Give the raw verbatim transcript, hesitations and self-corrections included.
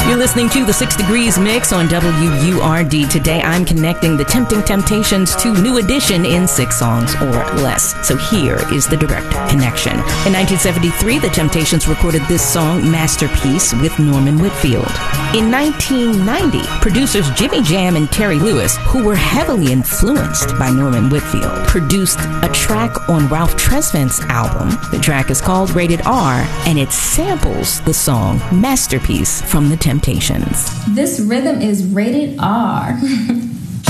You're listening to the Six Degrees Mix on W U R D. Today, I'm connecting the Tempting Temptations to New Edition in six songs or less. So here is the direct connection. In nineteen seventy-three, the Temptations recorded this song, Masterpiece, with Norman Whitfield. In nineteen ninety, producers Jimmy Jam and Terry Lewis, who were heavily influenced by Norman Whitfield, produced a track on Ralph Tresvant's album. The track is called Rated R, and it samples the song Masterpiece from the Temptations. This rhythm is rated R.